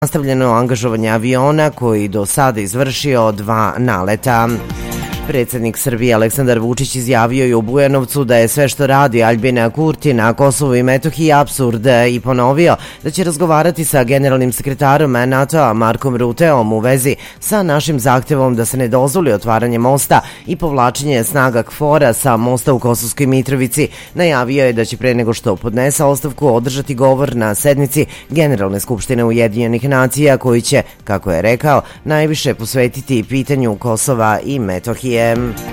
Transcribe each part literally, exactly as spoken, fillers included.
nastavljeno angažovanje aviona koji do sada izvršio dva naleta. Predsjednik Srbije Aleksandar Vučić izjavio je u Bujanovcu da je sve što radi Aljbin Kurti na Kosovu i Metohiji apsurd i ponovio da će razgovarati sa generalnim sekretarom NATO-a Markom Ruteom u vezi sa našim zahtevom da se ne dozvoli otvaranje mosta i povlačenje snaga KFOR-a sa mosta u Kosovskoj Mitrovici. Najavio je da će pre nego što podnese ostavku održati govor na sednici Generalne skupštine Ujedinjenih nacija koji će, kako je rekao, najviše posvetiti pitanju Kosova i Metohije.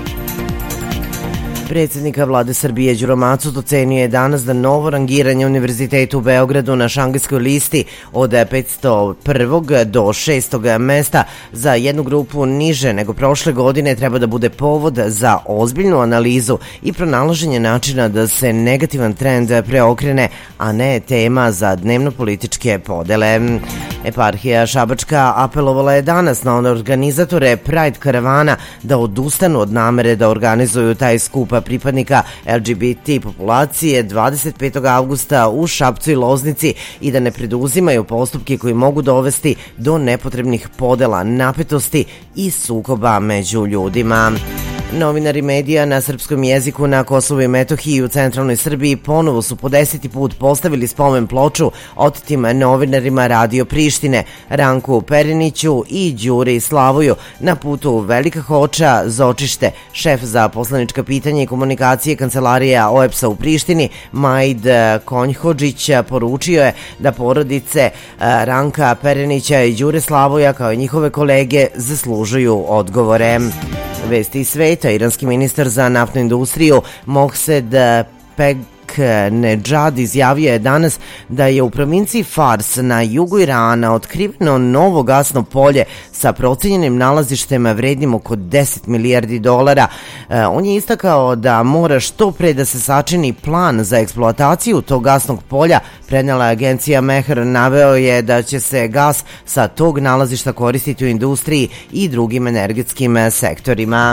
Predsjednika vlade Srbije Đuro Macot ocenio je danas da novo rangiranje Univerziteta u Beogradu na šangajskoj listi od petsto prvog do šestog mesta za jednu grupu niže nego prošle godine treba da bude povod za ozbiljnu analizu i pronalaženje načina da se negativan trend preokrene, a ne tema za dnevno-političke podele. Eparhija Šabačka apelovala je danas na organizatore Pride karavana da odustanu od namere da organizuju taj skup pripadnika L G B T populacije dvadeset petog avgusta u Šapcu i Loznici i da ne preduzimaju postupke koji mogu dovesti do nepotrebnih podela, napetosti i sukoba među ljudima. Novinari medija na srpskom jeziku na Kosovu i Metohiji u centralnoj Srbiji ponovo su po deseti put postavili spomen ploču otetim novinarima Radio Prištine, Ranku Periniću i Đuri Slavoju na putu Velika Hoča, Zočište. Šef za poslanička pitanja i komunikacije Kancelarija O E B S-a u Prištini, Majd Konjhodžić, poručio je da porodice Ranka Perinića i Đure Slavoja kao i njihove kolege zaslužuju odgovore. Vesti iz sveta, iranski ministar za naftnu industriju Mohsed Peknedžad izjavio je danas da je u provinciji Fars na jugu Irana otkriveno novo gasno polje sa procenjenim nalazištem vrednim oko deset milijardi dolara. On je istakao da mora što pre da se sačini plan za eksploataciju tog gasnog polja. Prenela agencija Mehr, naveo je da će se gas sa tog nalazišta koristiti u industriji i drugim energetskim sektorima.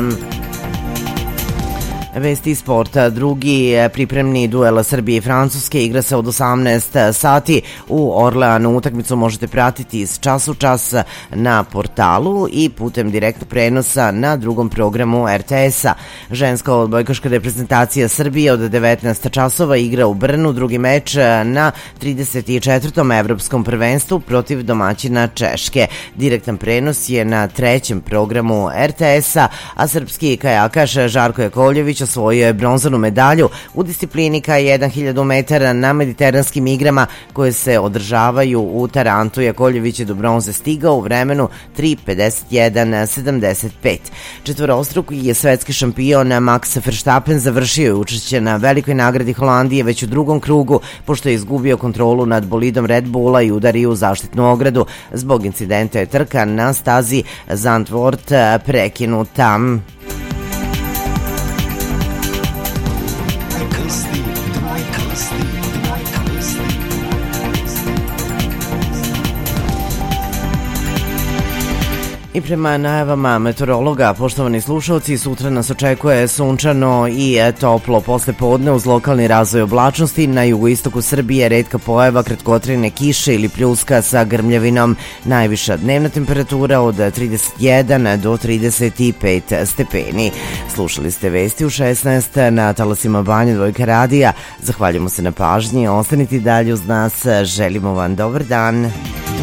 Vesti iz sporta. Drugi pripremni duel Srbije i Francuske igra se od osamnaest sati u Orleanu. Utakmicu možete pratiti iz čas u čas na portalu i putem direktnog prenosa na drugom programu R T S-a. Ženska odbojkaška reprezentacija Srbije od devetnaest časova igra u Brnu drugi meč na trideset četvrtom evropskom prvenstvu protiv domaćina Češke. Direktan prenos je na trećem programu R T S-a, a srpski kajakaš Žarko Jakovljević osvojio je bronzanu medalju u disciplini K jedan hiljadu metara na mediteranskim igrama koje se održavaju u Tarantu. Jakovljević je do bronze stigao u vremenu tri pedeset jedan sedamdeset pet. Četvorostruki je svetski šampion Max Verstappen završio je učešće na velikoj nagradi Holandije već u drugom krugu pošto je izgubio kontrolu nad bolidom Red Bulla i udario u zaštitnu ogradu. Zbog incidenta je trka na stazi Zandvoort prekinuta. I prema najavama meteorologa, poštovani slušalci, sutra nas očekuje sunčano i toplo posle podne uz lokalni razvoj oblačnosti. Na jugoistoku Srbije retka pojava kratkotrajne kiše ili pljuska sa grmljavinom. Najviša dnevna temperatura od trideset jedan do trideset pet stepeni. Slušali ste vesti u šesnaest na talasima Banja Dvojka radija. Zahvaljujemo se na pažnji. Ostanite dalje uz nas. Želimo vam dobar dan.